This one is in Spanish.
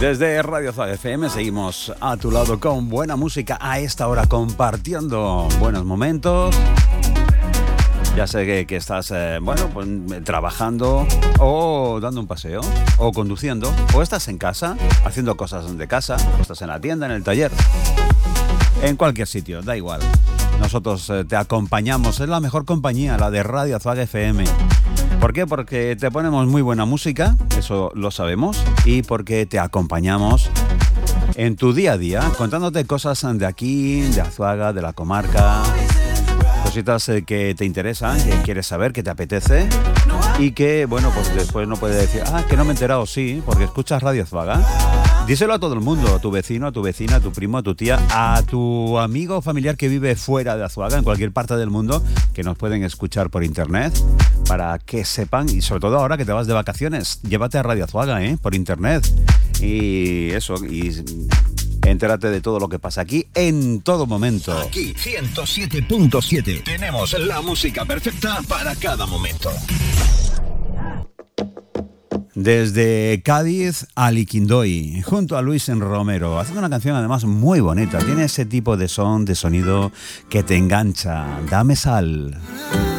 Desde Radio Zaga FM seguimos a tu lado con buena música a esta hora, compartiendo buenos momentos. Ya sé que estás, pues, trabajando o dando un paseo o conduciendo o estás en casa haciendo cosas de casa o estás en la tienda, en el taller, en cualquier sitio, da igual. Nosotros te acompañamos, es la mejor compañía, la de Radio Zaga FM. ¿Por qué? Porque te ponemos muy buena música, eso lo sabemos, y porque te acompañamos en tu día a día, contándote cosas de aquí, de Azuaga, de la comarca, cositas que te interesan, que quieres saber, que te apetece, y que, bueno, pues después no puedes decir, que no me he enterado, sí, porque escuchas Radio Azuaga. Díselo a todo el mundo, a tu vecino, a tu vecina, a tu primo, a tu tía, a tu amigo o familiar que vive fuera de Azuaga, en cualquier parte del mundo, que nos pueden escuchar por internet, para que sepan, y sobre todo ahora que te vas de vacaciones, llévate a Radio Azuaga, por internet, y eso, y entérate de todo lo que pasa aquí en todo momento. Aquí, 107.7, tenemos la música perfecta para cada momento. Desde Cádiz a Liquindoy, junto a Luis Romero, haciendo una canción además muy bonita. Tiene ese tipo de sonido que te engancha. Dame sal.